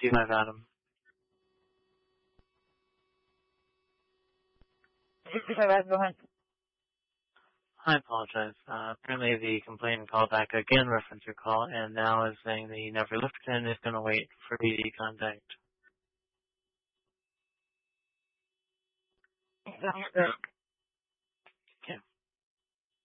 you have, Adam. Go ahead. I apologize. Apparently the complainant called back again, reference your call, and now is saying that he never lifted and is going to wait for BD contact.